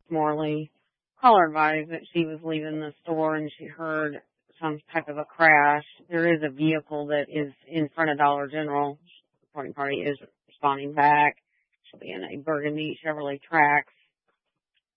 Morley. Caller advised that she was leaving the store and she heard some type of a crash. There is a vehicle that is in front of Dollar General. The reporting party is responding back. She'll be in a burgundy Chevrolet Trax.